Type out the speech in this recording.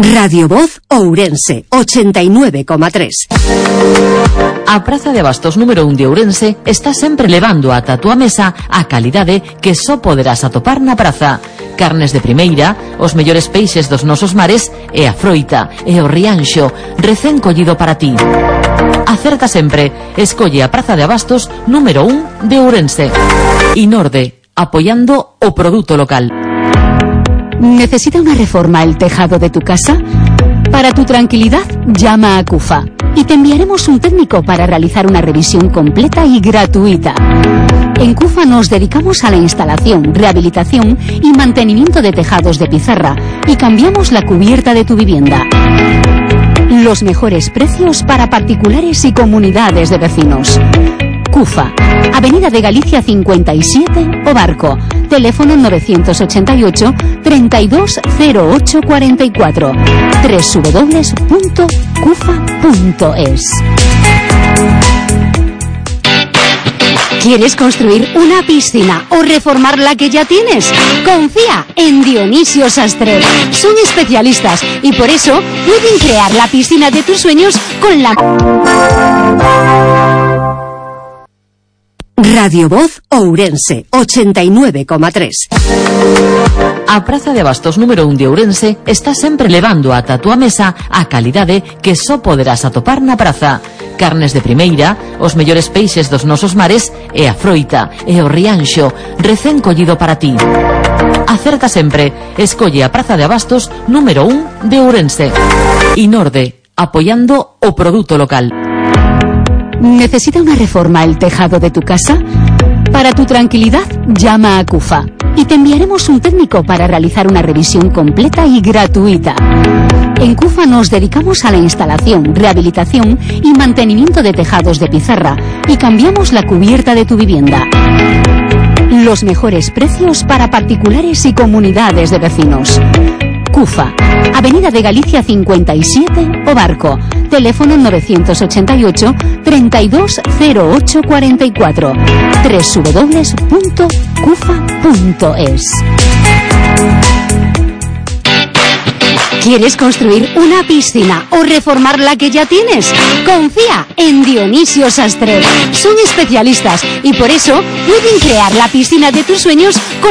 Radio Voz Ourense, 89,3. A Praza de Abastos número 1 de Ourense está sempre levando ata a túa mesa a calidade que só poderás atopar na praza. Carnes de primeira, os mellores peixes dos nosos mares e a froita e o rianxo recén collido para ti. Acerta sempre, escolle a Praza de Abastos número 1 de Ourense. Inorde, apoyando o produto local. ¿Necesita una reforma el tejado de tu casa? Para tu tranquilidad, llama a CUFA y te enviaremos un técnico para realizar una revisión completa y gratuita. En CUFA nos dedicamos a la instalación, rehabilitación y mantenimiento de tejados de pizarra y cambiamos la cubierta de tu vivienda. Los mejores precios para particulares y comunidades de vecinos. CUFA, Avenida de Galicia 57, O Barco, teléfono 988 320844, www.cufa.es. ¿Quieres construir una piscina o reformar la que ya tienes? Confía en Dionisio Sastre. Son especialistas y por eso pueden crear la piscina de tus sueños con la... Radio Voz Ourense, 89,3. A Praza de Abastos número 1 de Ourense está sempre levando ata a túa mesa a calidade que só poderás atopar na praza. Carnes de primeira, os mellores peixes dos nosos mares e a froita e o rianxo recén collido para ti. Acerta sempre, escolle a Praza de Abastos número 1 de Ourense. Inorde, apoyando o produto local. ¿Necesita una reforma el tejado de tu casa? Para tu tranquilidad, llama a CUFA y te enviaremos un técnico para realizar una revisión completa y gratuita. En CUFA nos dedicamos a la instalación, rehabilitación y mantenimiento de tejados de pizarra y cambiamos la cubierta de tu vivienda. Los mejores precios para particulares y comunidades de vecinos. CUFA, Avenida de Galicia 57, O Barco, teléfono 988 320844, www.cufa.es. ¿Quieres construir una piscina o reformar la que ya tienes? Confía en Dionisio Sastre. Son especialistas y por eso pueden crear la piscina de tus sueños con